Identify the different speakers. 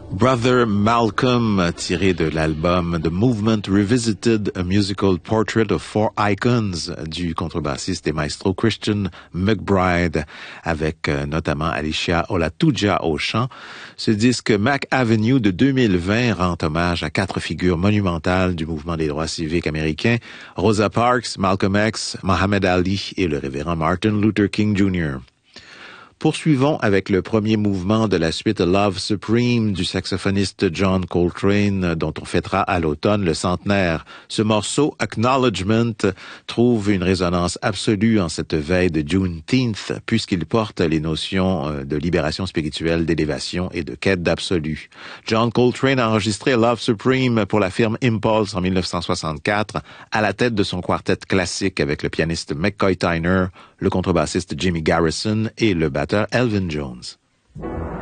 Speaker 1: Brother Malcolm, tiré de l'album The Movement Revisited, A Musical Portrait of Four Icons du contrebassiste et maestro Christian McBride, avec notamment Alicia Olatuja au chant. Ce disque Mac Avenue de 2020 rend hommage à 4 figures monumentales du mouvement des droits civiques américains, Rosa Parks, Malcolm X, Muhammad Ali et le révérend Martin Luther King Jr. Poursuivons avec le premier mouvement de la suite Love Supreme du saxophoniste John Coltrane, dont on fêtera à l'automne le centenaire. Ce morceau, Acknowledgement, trouve une résonance absolue en cette veille de Juneteenth, puisqu'il porte les notions de libération spirituelle, d'élévation et de quête d'absolu. John Coltrane a enregistré Love Supreme pour la firme Impulse en 1964, à la tête de son quartet classique avec le pianiste McCoy Tyner, le contrebassiste Jimmy Garrison et le batteur Elvin Jones.